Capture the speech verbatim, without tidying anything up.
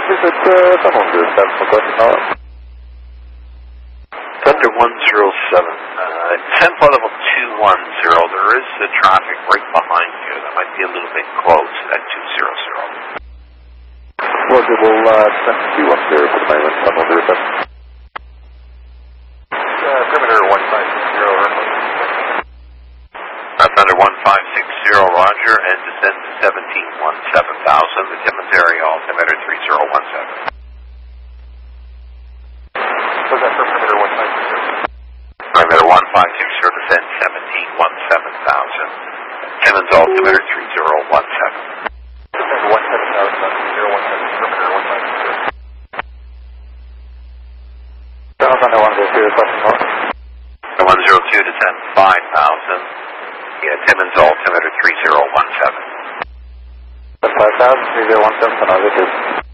Is it uh, someone who is seven question out? Thunder one zero seven, uh, descent flight level two one zero. There is the traffic right behind you. That might be a little bit close at two zero zero. Well, we will uh, descend to two one zero for the moment. one one zero seven. Uh, perimeter one five six zero. Uh, Thunder one five six zero, roger, and descend to seventeen one seven thousand. The Timmins area altimeter three zero one seven. Was that for perimeter one five six zero? Perimeter one five six zero, descend seventeen one seven thousand. Timmins altimeter three zero one seven. Descend one seven thousand, zero one seven, perimeter one five six zero. Thunder one zero two, question out. one zero two, descend five thousand. Yeah, Timmins altimeter three zero one seven. five thousand, three zero one seven, for now, this is.